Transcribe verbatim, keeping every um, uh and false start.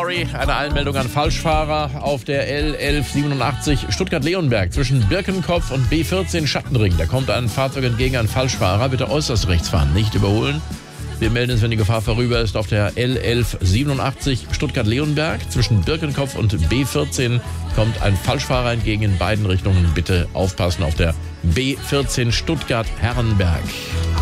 Sorry, eine Einmeldung an Falschfahrer auf der L elf siebenundachtzig Stuttgart-Leonberg zwischen Birkenkopf und B vierzehn Schattenring. Da kommt ein Fahrzeug entgegen, ein Falschfahrer. Bitte äußerst rechts fahren, nicht überholen. Wir melden uns, wenn die Gefahr vorüber ist, auf der L elf siebenundachtzig Stuttgart-Leonberg. Zwischen Birkenkopf und B vierzehn kommt ein Falschfahrer entgegen in beiden Richtungen. Bitte aufpassen auf der B vierzehn Stuttgart-Herrenberg.